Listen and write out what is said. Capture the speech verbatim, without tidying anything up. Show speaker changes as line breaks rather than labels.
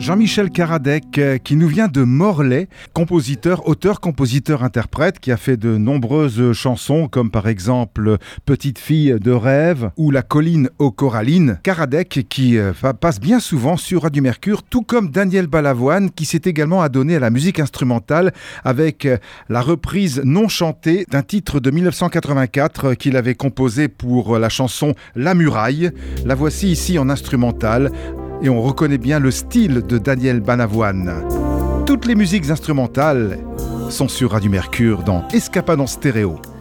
Jean-Michel Karadec, qui nous vient de Morlaix, compositeur, auteur, compositeur, interprète, qui a fait de nombreuses chansons, comme par exemple Petite fille de rêve ou La colline aux corallines. Karadec, qui euh, passe bien souvent sur Radio Mercure, tout comme Daniel Balavoine, qui s'est également adonné à la musique instrumentale avec euh, la reprise non chantée d'un titre de mille neuf cent quatre-vingt-quatre euh, qu'il avait composé pour euh, la chanson La Muraille. La voici ici en instrumental. Et on reconnaît bien le style de Daniel Balavoine. Toutes les musiques instrumentales sont sur Radio Mercure dans Escapade en stéréo.